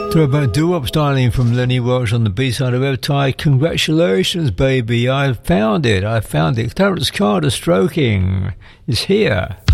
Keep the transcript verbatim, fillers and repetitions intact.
Throwback doo-wop styling from Lenny Welch on the B-side of Riptide. Congratulations, baby, I found it, I found it. Terence Carter Stroking is here.